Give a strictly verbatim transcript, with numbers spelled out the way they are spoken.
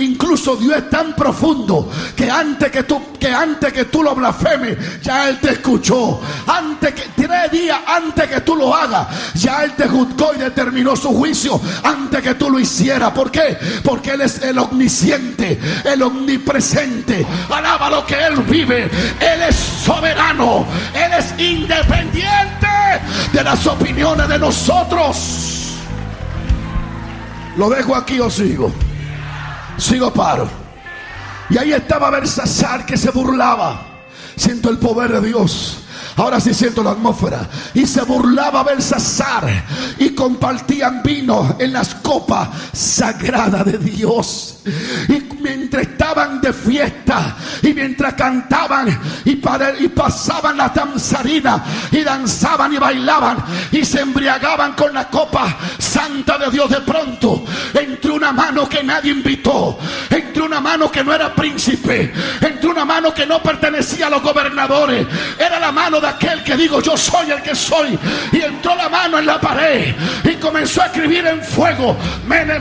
Incluso Dios es tan profundo que antes que tú, que antes que tú lo blasfemes, ya Él te escuchó. Antes que, tres días antes que tú lo hagas, ya Él te juzgó y determinó su juicio antes que tú lo hicieras. ¿Por qué? Porque Él es el omnisciente, el omnipresente. Alaba lo que Él vive. Él es soberano. Él es independiente de las opiniones de nosotros. ¿Lo dejo aquí o sigo? Sigo, paro. Y ahí estaba Belsasar, que se burlaba. Siento el poder de Dios. Ahora sí siento la atmósfera. Y se burlaba Belsasar y compartían vino en las copas sagradas de Dios. Y mientras estaban de fiesta y mientras cantaban y, para, y pasaban la danzarina y danzaban y bailaban y se embriagaban con la copa santa de Dios, de pronto entró una mano que nadie invitó, entró una mano que no era príncipe, entró una mano que no pertenecía a los gobernadores, era la mano de aquel que digo yo soy el que soy. Y entró la mano en la pared y comenzó a escribir en fuego: Mene,